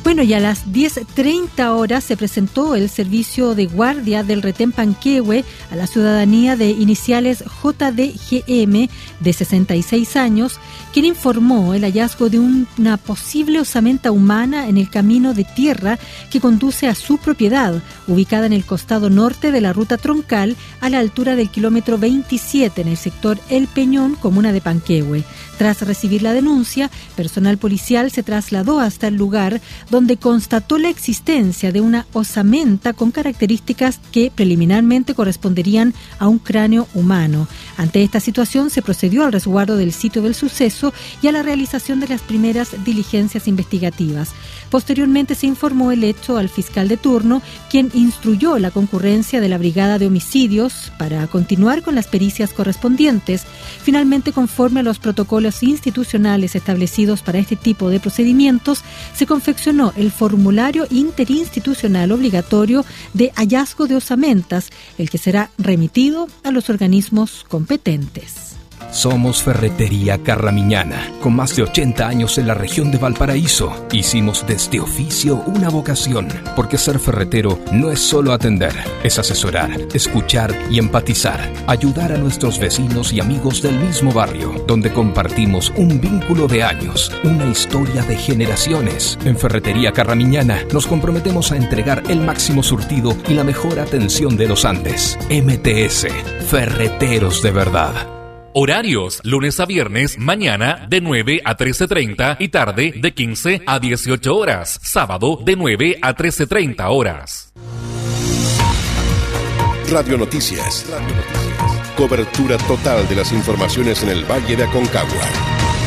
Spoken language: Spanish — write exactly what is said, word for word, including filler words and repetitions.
Bueno, y a las diez treinta horas se presentó el servicio de guardia del Retén Panquehue a la ciudadanía de iniciales J D G M de sesenta y seis años, quien informó el hallazgo de una posible osamenta humana en el camino de tierra que conduce a su propiedad, ubicada en el costado norte de la ruta troncal a la altura del kilómetro veintisiete en el sector El Peñón, comuna de Panquehue. Tras recibir la denuncia, personal policial se trasladó hasta el lugar donde constató la existencia de una osamenta con características que preliminarmente corresponderían a un cráneo humano. Ante esta situación se procedió al resguardo del sitio del suceso y a la realización de las primeras diligencias investigativas. Posteriormente se informó el hecho al fiscal de turno, quien instruyó la concurrencia de la Brigada de Homicidios para continuar con las pericias correspondientes. Finalmente, conforme a los protocolos institucionales establecidos para este tipo de procedimientos, se confeccionó el formulario interinstitucional obligatorio de hallazgo de osamentas, el que será remitido a los organismos competentes. Somos Ferretería Carramiñana, con más de ochenta años en la región de Valparaíso. Hicimos de este oficio una vocación, porque ser ferretero no es solo atender, es asesorar, escuchar y empatizar, ayudar a nuestros vecinos y amigos del mismo barrio, donde compartimos un vínculo de años, una historia de generaciones. En Ferretería Carramiñana nos comprometemos a entregar el máximo surtido y la mejor atención de los Andes. M T S, Ferreteros de verdad. Horarios, lunes a viernes, mañana de nueve a trece treinta y tarde de quince a dieciocho horas. Sábado de nueve a trece treinta horas. Radio Noticias. Radio Noticias. Cobertura total de las informaciones en el Valle de Aconcagua.